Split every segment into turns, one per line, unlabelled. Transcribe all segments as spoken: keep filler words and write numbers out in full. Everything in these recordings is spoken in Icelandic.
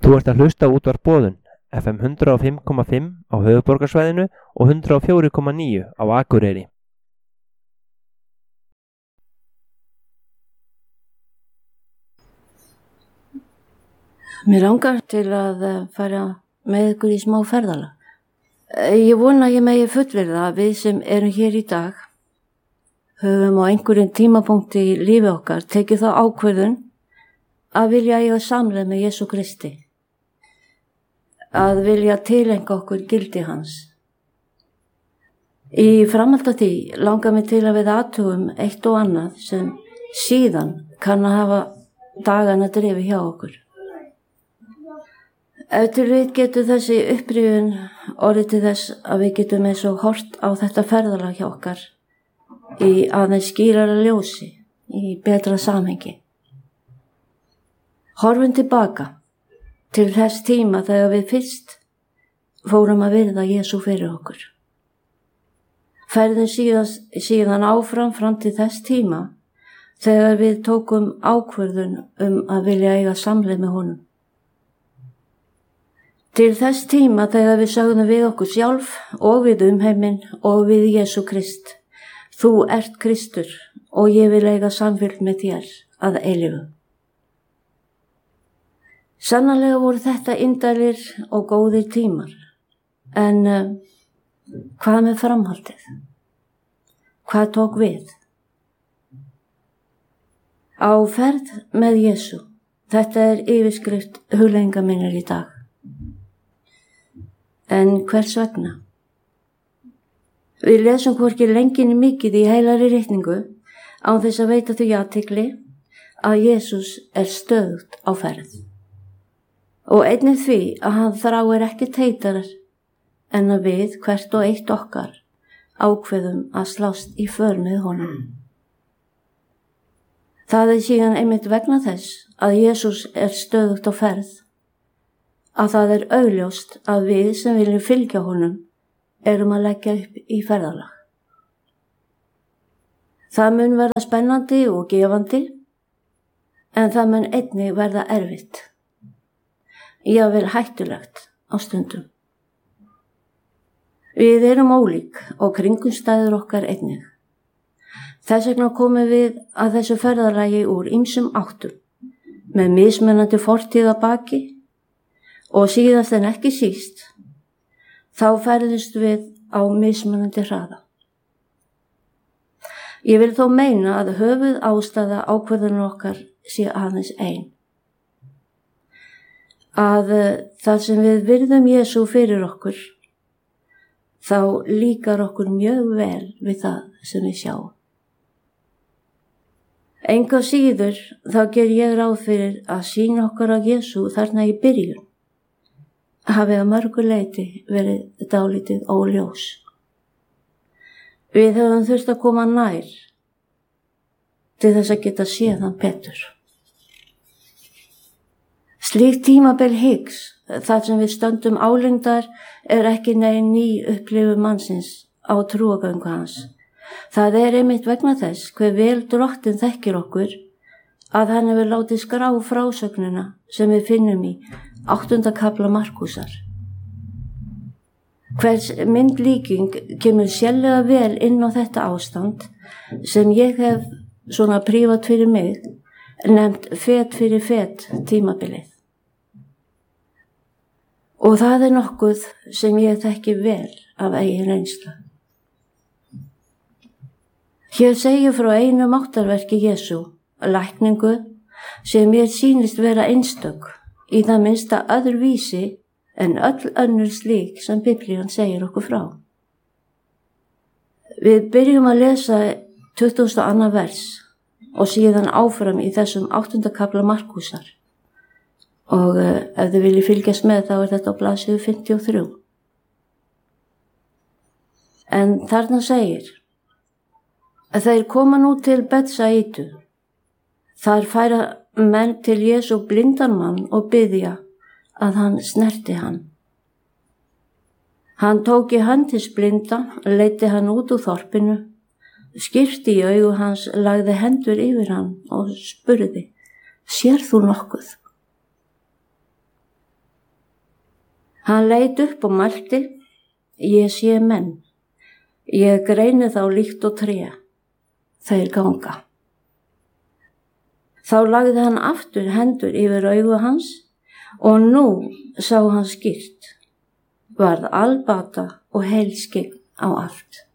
Þú ert að hlusta á útvarp Boðun, F M hundrað og fimm komma fimm á höfuðborgarsvæðinu og hundrað og fjögur komma níu á Akureyri.
Mér langar til að fara með ykkur í smá ferðalag. Ég vona að ég megi fullyrða að við sem erum hér í dag höfum á einhverjum tímapunkti í lífi okkar tekið þá ákvörðun að vilja eiga samleið með Jesú Kristi, að vilja tilenga okkur gildi hans. Í framhaldi af því langar mig til að við athugum eitt og annað sem síðan kann að hafa dagana drifi hjá okkur. Ef til við getur þessi upprifjun orðið til þess að við getum eins og hort á þetta ferðalag hjá okkar í aðeins skýrara ljósi, í betra samhengi. Horfum tilbaka til þess tíma þegar við fyrst fórum að virða Jesú fyrir okkur. Ferðum síðan, síðan áfram fram til þess tíma þegar við tókum ákvörðun um að vilja eiga samleið með honum. Til þess tíma þegar við sögðum við okkur sjálf og við umheiminn og við Jesú Krist: Þú ert Kristur og ég vil eiga samfylgd með þér að eilífu. Sannarlega voru þetta indælir og góðir tímar, en uh, hvað með framhaldið? Hvað tók við? Á ferð með Jesú, þetta er yfirskrift hugleiðinga minnar í dag. En hvers vegna? Við lesum hvorki lengi né mikið í heilagri ritningu án þess að veita því athygli að Jesús er stöðugt á ferð. Og einnig því að hann þráir ekki teitarar en að við hvert og eitt okkar ákveðum að slást í för með honum. Það er síðan einmitt vegna þess að Jesús er stöðugt á ferð að það er augljóst að við sem viljum fylgja honum erum að leggja upp í ferðalag. Það mun verða spennandi og gefandi, en það mun einnig verða erfitt. Jafnvel hættulegt á stundum. Við erum ólík og kringumstæður okkar einnig. Þess vegna komum við að þessu ferðalagi úr ýmsum áttum, með mismunandi fortíð að baki, og síðast en ekki síst, þá ferðumst við á mismunandi hraða. Ég vil þó meina að höfuð ástæða ákvörðunar okkar sé aðeins ein. Að það sem við virðum Jesú fyrir okkur, þá líkar okkur mjög vel við það sem við sjáum. Engu að síður þá ger ég ráð fyrir að sýna okkur á Jesú þarna í byrjun hafi að mörgu leyti verið dálítið óljós. Við höfum þurft að koma nær til þess að geta séð hann betur. Slíkt tímabil Higgs, þar sem við stöndum álengdar, er ekki negin ný upplifu mannsins á trúagöngu hans. Það er einmitt vegna þess hver vel Drottinn þekkir okkur að hann hefur látið skrá frásögnina sem við finnum í áttunda kafla Markúsar. Hvers myndlíking kemur sérlega vel inn á þetta ástand sem ég hef svona prívat fyrir mig nefnt fet fyrir fet tímabilið. Og það er nokkuð sem ég þekki vel af eigin reynslu. Hér segir frá einu máttarverki Jesú, lækningu, sem mér sýnist vera einstök, í það minnsta öðruvísi en öll önnur slík sem Biblían segir okkur frá. Við byrjum að lesa tuttugasta og annað vers og síðan áfram í þessum áttunda kafla Markúsar. Og uh, ef þið viljið fylgjast með þá er þetta á blaðsíðu fimmtíu og þrjú. En þarna segir að þeir koma nú til Betsaídu. Þar færa menn til Jesú blindan mann og biðja að hann snerti hann. Hann tók í hönd hins blinda, leiddi hann út úr þorpinu, skyrpti í augu hans, lagði hendur yfir hann og spurði: Sér þú nokkuð? Hann leit upp og mælti: Ég sé menn. Ég greini þá líkt og tré. Þeir ganga. Þá lagði hann aftur hendur yfir augu hans og nú sá hann skýrt, varð albata og heilskygg á allt.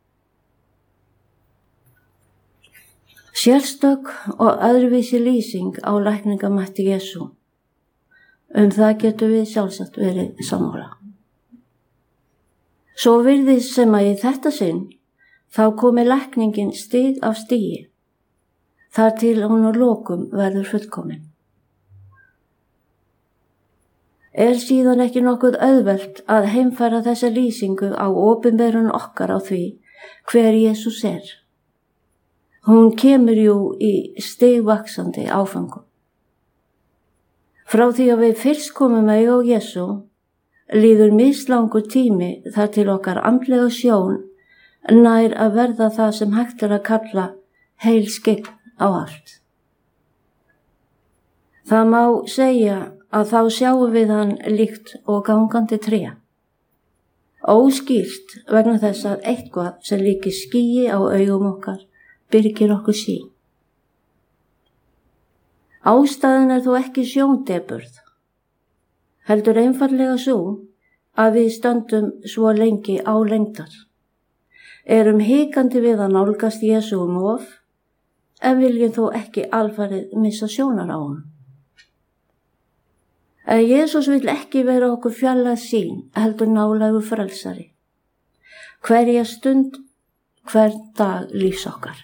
Sérstök og öðruvísi lýsing á lækningamætti Jesú. Um það getur við sjálfsagt verið sammála. Svo virðist sem að í þetta sinn þá komi lækningin stig af stigi, þar til hún að lokum verður fullkomin. Er síðan ekki nokkuð auðvelt að heimfæra þessa lýsingu á opinberun okkar á því hver Jesús er. Hún kemur jú í stigvaxandi áfangum. Frá því að við fyrst komum auga á Jesú líður mislangur tími þar til okkar andlega sjón nær að verða það sem hægt er að kalla heilskygg á allt. Það má segja að þá sjáum við hann líkt og gangandi tré. Óskýrt vegna þess að eitthvað sem líkir skýi á augum okkar byrgir okkur sýn. Ástæðan er þó ekki sjóndeburð, heldur einfaldlega svo að við stöndum svo lengi á lengdar. Erum hikandi við að nálgast Jesú um of, en viljum þó ekki alfarið missa sjónar á honum. En Jesús vill ekki vera okkur fjarlæg sýn, heldur nálægur frelsari. Hverja stund, hvern dag lífs okkar.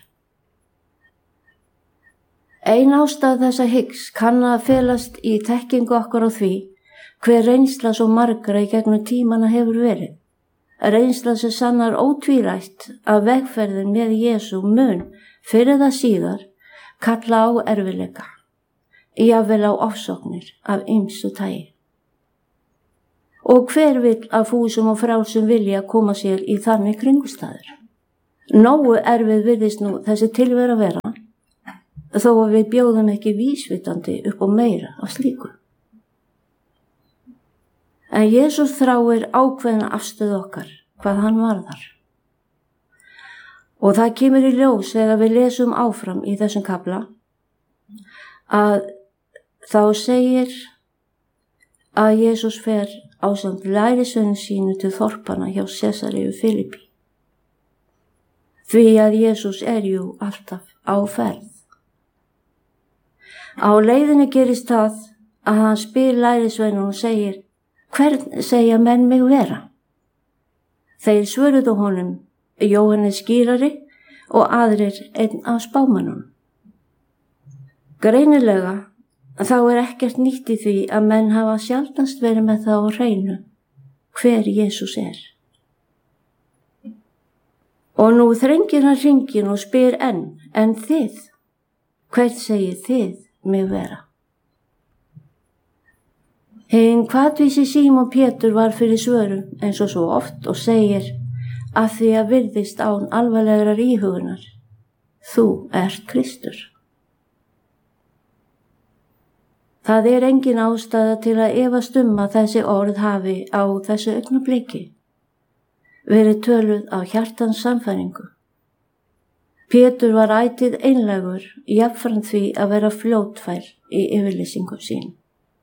Ein ástæða þessa hyggs kann að felast í þekkingu okkar á því hver reynsla svo margra í gegnum tímana hefur verið. Reynsla sem sannar ótvírætt að vegferðin með Jesú mun fyrir það síðar kalla á erfiðleika, jafnvel á ofsóknir af ýmsu tagi. Og hver vill að fúsum og frjálsum vilja koma sér í þannig kringumstæður? Nógu erfið virðist nú þessi tilvera vera, þó að við bjóðum ekki vísvitandi upp á meira af slíku. En Jesús þráir ákveðna afstöðu okkar, hvað hann varðar. Og það kemur í ljós þegar við lesum áfram í þessum kafla, að þá segir að Jesús fer ásamt lærisveinum sínu til þorpana hjá Sesaríu Filippí. Því að Jesús er jú alltaf á ferð. Á leiðinni gerist það að hann spyr lærisveinum og segir: Hvern segja menn mig vera? Þeir svöruðu honum: Jóhannes skírari og aðrir einn af spámönnunum. Greinilega þá er ekkert nýtt í því að menn hafa sjaldnast verið með það á hreinu hver Jesús er. Og nú þrengir hann hringinn og spyr enn: En þið? Hvern segir þið mig vera? Hinn hvatvísi Símon Pétur var fyrir svörum eins og svo oft og segir að því að virðist án alvarlegrar íhugunar: Þú ert Kristur. Það er engin ástæða til að efast um að þessi orð hafi á þessu augnabliki verið töluð á hjartans sannfæringu. Pétur var ætíð einlægur, jafnframt því að vera fljótfær í yfirlýsingum sín.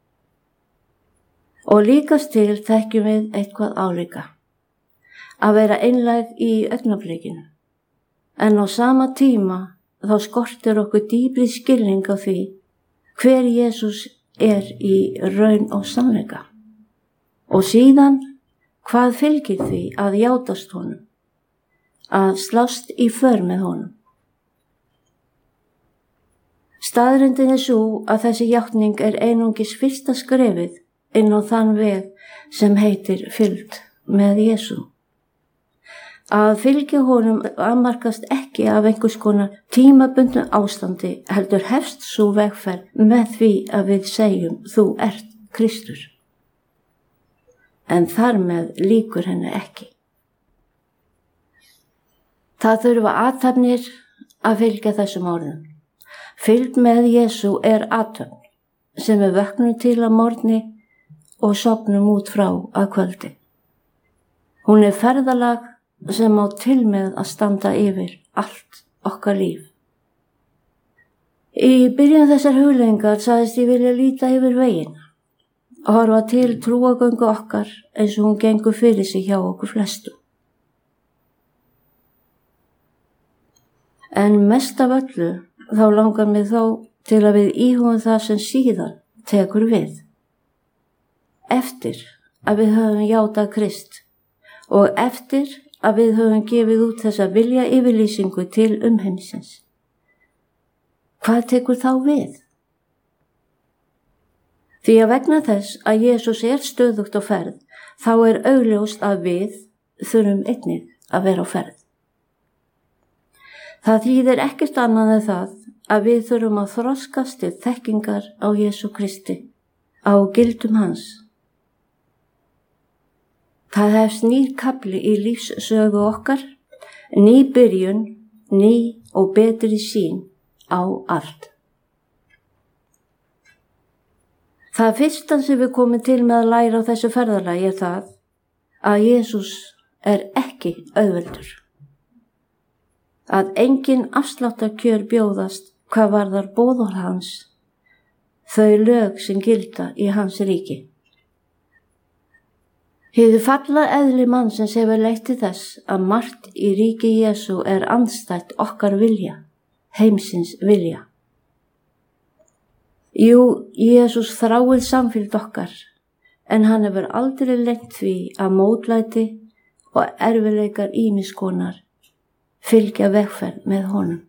Og líkast til þekkjum við eitthvað álíka, að vera einlæg í augnablikinu, en á sama tíma þá skortir okkur dýpri skilning á því hver Jesús er í raun og sannleika. Og síðan, hvað fylgir því að játast honum, að slást í för með honum? Staðreyndin er svo að þessi játning er einungis fyrsta skrefið inn á þann veg sem heitir fylgd með Jesú. Að fylgja honum afmarkast ekki af einhvers konar tímabundnu ástandi, heldur hefst svo vegferð með því að við segjum: Þú ert Kristur. En þar með lýkur henni ekki. Það þurfa athafnir að fylgja þessum orðum. Fylgd með Jesú er athöfn sem við vöknum til að morgni og sofnum út frá að kvöldi. Hún er ferðalag sem á til með að standa yfir allt okkar líf. Í byrjun þessar hugleiðingar sagðist ég vilja líta yfir veginn og horfa til trúagöngu okkar eins og hún gengur fyrir sig hjá okkur flestu. En mest af öllu þá langar mig þó til að við íhugum það sem síðan tekur við. Eftir að við höfum játað Krist og eftir að við höfum gefið út þessa vilja yfirlýsingu til umheimsins. Hvað tekur þá við? Því að vegna þess að Jesús er stöðugt á ferð, þá er augljóst að við þurfum einnig að vera á ferð. Það þýðir ekkert annað en það að við þurfum að þroskast til þekkingar á Jesú Kristi, á gildum hans. Það hefst nýr kafli í lífssögu okkar, ný byrjun, ný og betri sýn á allt. Það fyrsta sem við komum til með að læra á þessu ferðalagi er það að Jesús er ekki auðveldur. Að engin afsláttarkjör bjóðast hvað varðar boðorð hans, þau lög sem gilda í hans ríki. Hið falla eðli mannsins hefur leitt til þess að margt í ríki Jesú er andstætt okkar vilja, heimsins vilja. Jú, Jesús þráir samfylgd okkar, en hann hefur aldrei leynt því að mótlæti og erfiðleikar ýmiss konar fylgja vegferð með honum.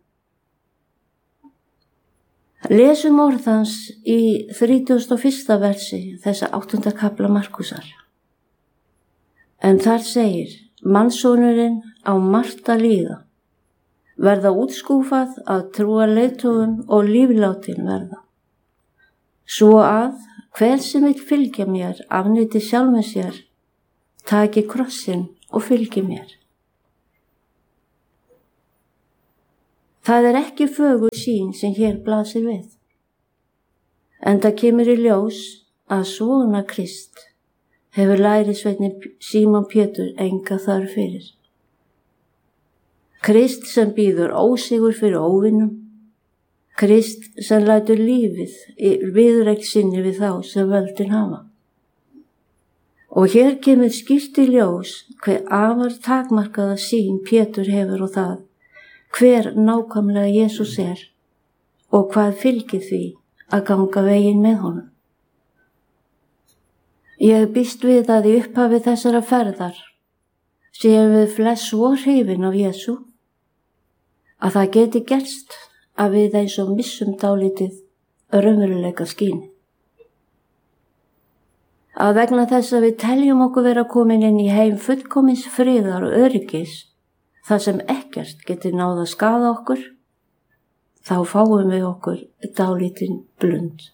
Lesum orð hans í þrítugasta og fyrsta versi þessa áttunda kafla Markúsar. En þar segir, mannssonurinn á margt að líða, verða útskúfað af trúarleiðtogum og líflátin verða. Svo að hver sem vill fylgja mér afneiti sjálfum sér, taki krossinn og fylgi mér. Það er ekki fögur sýn sem hér blasir við. Enda kemur í ljós að svona Krist hefur lærisveininn Símon Pétur enga þörf fyrir. Krist sem býður ósigur fyrir óvinum, Krist sem lætur lífið í viðureign sinni við þá sem völdin hafa. Og hér kemur skýrt í ljós hver afar takmarkaða sýn Pétur hefur og það, hver nákvæmlega Jesús er og hvað fylgir því að ganga veginn með honum. Ég býst við að í upphafi þessara ferðar séum við flest svo hrifin af Jesú að það geti gerst að við eins og missum dálítið raunveruleika skyn. Að vegna þess að við teljum okkur vera komin inn í heim fullkomins friðar og öryggis, þar sem ekkert getur náð að skaða okkur, þá fáum við okkur dálítinn blund.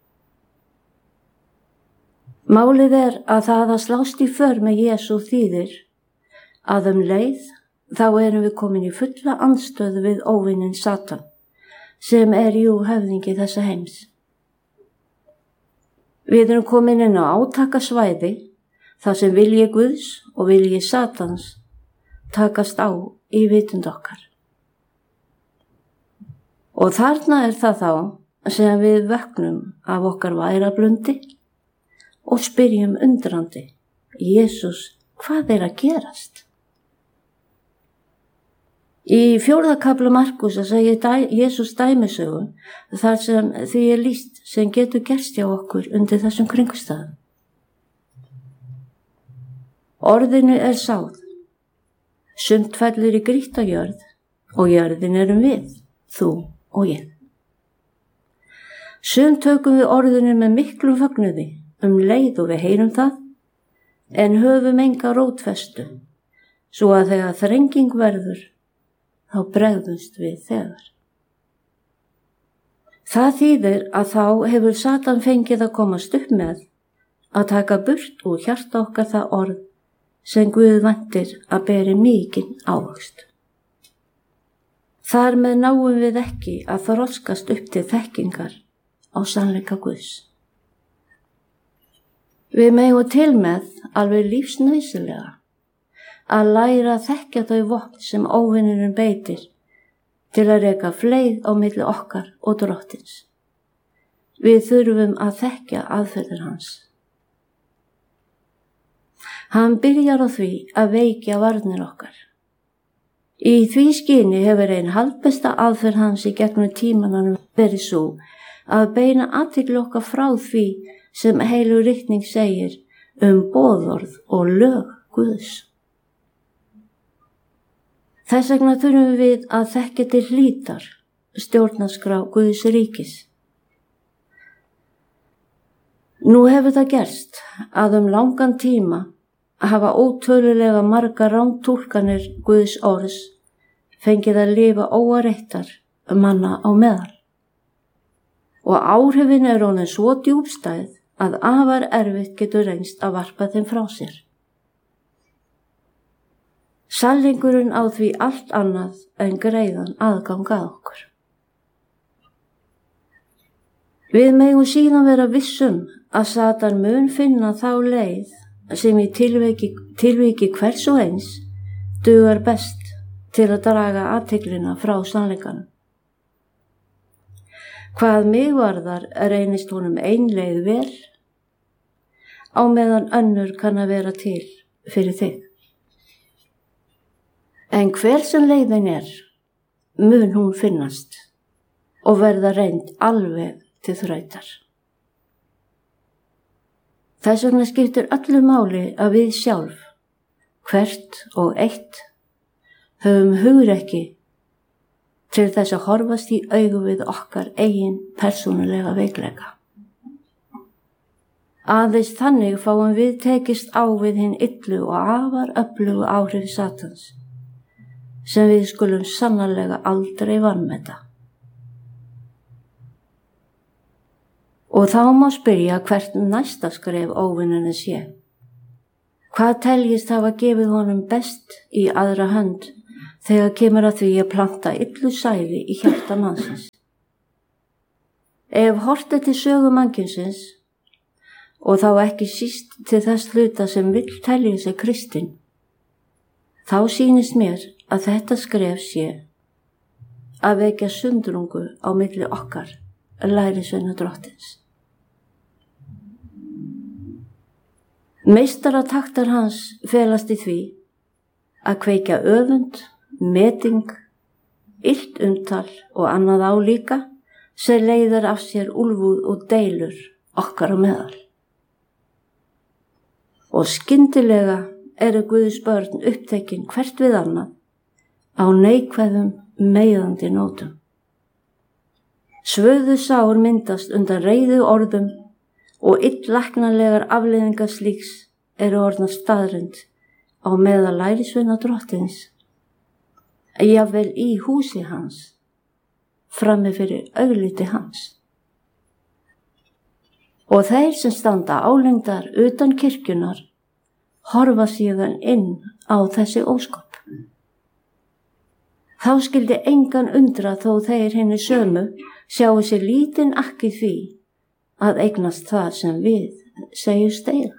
Málið er að það að slást í för með Jesú þýðir að um leið þá erum við komin í fulla andstöðu við óvininn Satan, sem er jú höfðingi þessa heims. Við erum komin inn á átakasvæði, þar sem vilji Guðs og vilji Satans takast á í vitund okkar. Og þarna er það þá sem við vöknum af okkar værablundi og spyrjum undrandi, Jesús, hvað er að gerast? Í fjórða kafla Markúsar segir Jesús dæmisögu þar sem því er lýst sem getur gerst hjá okkur undir þessum kringumstæðum. Orðinu er sáð, sumt fellur í grýtta jörð og jörðin erum við, þú og ég. Sumt tökum við orðinu með miklum fögnuði um leið og við heyrum það, en höfum enga rótfestu, svo að þegar þrenging verður, þá bregðumst við þegar. Það þýðir að þá hefur Satan fengið að komast upp með að taka burt úr hjarta okkar það orð sem Guð væntir að beri mikinn ávöxt. Þar með náum við ekki að þroskast upp til þekkingar á sannleika Guðs. Við megum til með alveg lífsnauðsynlega að læra að þekkja þau vopn sem óvinurinn beitir til að reka fleyg á milli okkar og Drottins. Við þurfum að þekkja aðferðir hans. Hann byrjar á því að veikja varnir okkar. Í því skyni hefur ein haldbesta aðferð hans í gegnum tímanum verið svo að beina athygli okkar frá því sem heilug ritning segir um boðorð og lög Guðs. Þess vegna þurfum við að þekkja til hlítar stjórnarskrá Guðs ríkis. Nú hefur það gerst að um langan tíma hafa ótölulega margar rangtúlkanir Guðs orðs fengið að lifa óáreittar manna á meðal. Og áhrifin er honum svo djúpstæð að afar erfitt getur reynst að varpa þeim frá sér. Sannleikurinn á því allt annað en greiðan aðgang að okkur. Við megum síðan vera vissum að Satan mun finna þá leið sem í tilviki, tilviki hvers og eins dugar best til að draga athyglina frá sannleikanum. Hvað mig varðar reynist honum ein leið vel, á meðan önnur kann að vera til fyrir þig. En hver sem leiðin er, mun hún finnast og verða reynd alveg til þrautar. Þess vegna skiptir öllu máli að við sjálf, hvert og eitt, höfum hugrekki til þess að horfast í augu við okkar eigin persónulega veikleika. Aðeins þannig fáum við tekist á við hinn illu og afar öflugu áhrif Satans, sem við skulum sannarlega aldrei vanmeta. Og þá má spyrja hvert næsta skref óvinnunni sé. Hvað teljist hafa gefið honum best í aðra hönd þegar kemur að því að planta illu sæði í hjarta mannsins? Ef horft er til sögu mannkynsins, og þá ekki síst til þess hluta sem vill telja sig kristinn, þá sýnist mér að þetta skref sé að vekja sundrungu á milli okkar lærisveina Drottins. Meistarataktar hans felast í því að kveikja öfund, meting, illt umtal og annað álíka sem leiðir af sér úlfúð og deilur okkar á meðal. Og skyndilega eru Guðs börn upptekin hvert við annað á neikvæðum meiðandi nótum. Svöðu sár myndast undan reiðu orðum og illlæknanlegar afleiðingar slíks eru orðnar staðreynd á meðal lærisveina Drottins, jafnvel í húsi hans, frammi fyrir augliti hans. Og þeir sem standa álengdar utan kirkjunar horfa síðan inn á þessi ósköp. Þá skildi engan undra þó þeir hinni sömu sjáu sér lítinn akk í því að eignast það sem við segjum steiga.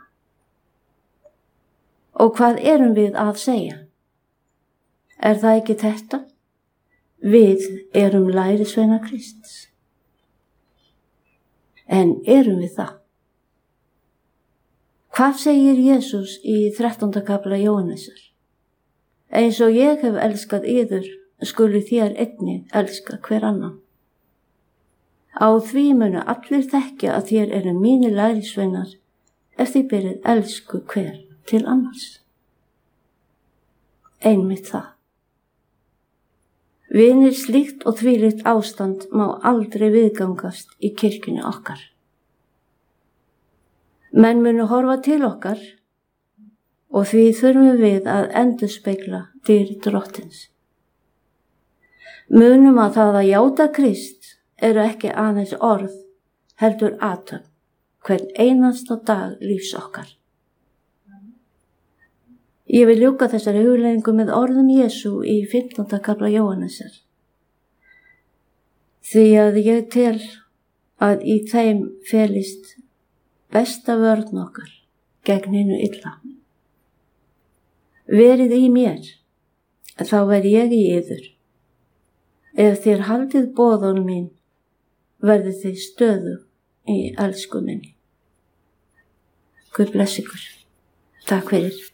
Og hvað erum við að segja? Er það ekki þetta? Við erum lærisveina Krists. En erum við það? Hvað segir Jesús í þrettánda kafla Jóhannesar? Eins og ég hef elskað yður, skuli þér einnig elska hver annan. Á því munu allir þekkja að þér eru mínir lærisveinar ef þið berið elsku hver til annars. Einmitt það. Vinir, slíkt og þvílíkt ástand má aldrei viðgangast í kirkjunni okkar. Menn munu horfa til okkar og því þurfum við að endurspegla dyr Drottins. Munum að það að játa Krist eru ekki aðeins orð, heldur athöfn, hvern einasta dag lífs okkar. Ég vil ljúka þessari hugleiðingu með orðum Jesú í fimmtánda kafla Jóhannesar. Því að ég tel að í þeim felist besta vörn okkar gegn hinu illa. Verið í mér, þá verð ég í yður. Ef þér haldið boðorð mín, verðið þið stöðu í elsku minni. Guð bless ykkur. Takk fyrir.